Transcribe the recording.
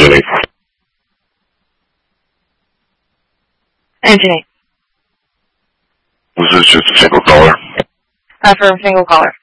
beginning. Engine 8. Was this just a single caller? For a single caller.